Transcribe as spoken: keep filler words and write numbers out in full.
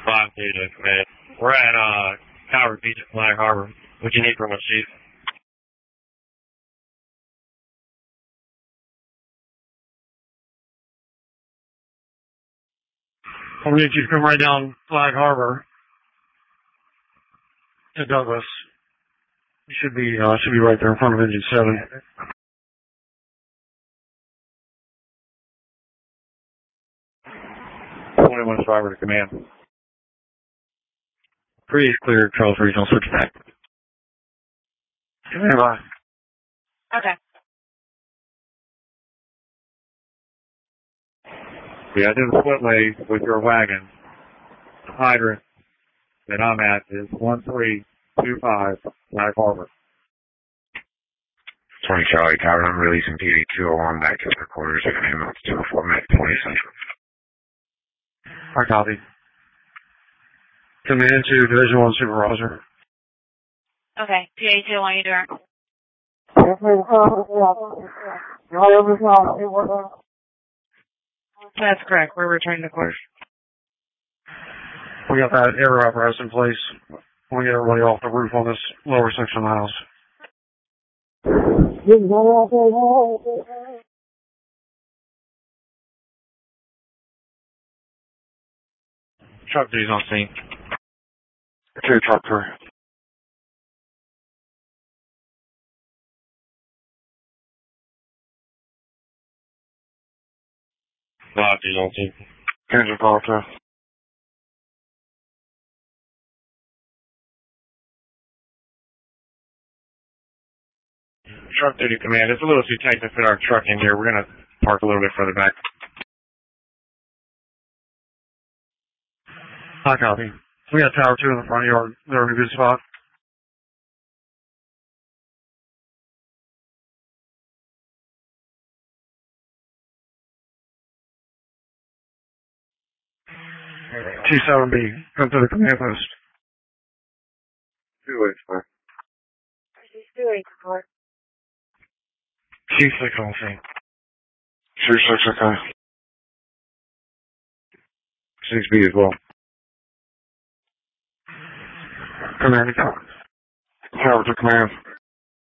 five two to command. We're at uh, Tower Beach at Flag Harbor. What you need from us, Chief? I need you to come right down Flag Harbor to Douglas. You should be uh, should be right there in front of engine seven. twenty-one driver to command. Breeze clear, Charles Regional, switch back. Command by. Okay. Yeah, I did a split lay with your wagon. The hydrant that I'm at is one three two five Flag Harbor. twenty Charlie Tower, I'm releasing P D two oh one back to the quarters at ambulance two oh four Mac twenty Central. I copy. Command to Division one Supervisor. Okay. P A two, what are you doing? That's correct. We're returning to quarters. We got that air apparatus in place. We'll get everybody off the roof on this lower section of the house. Truck duty's on scene. Two truck crew. Five duty's on scene. Engine call two. Truck duty command. It's a little too tight to fit our truck in here. We're going to park a little bit further back. I copy. We got Tower two in the front yard. They're in a good spot. Two seven B. Come to the command post. Two eight four. two eight four. Two six on scene. Two six, okay. Six B as well. Command to Tower to command.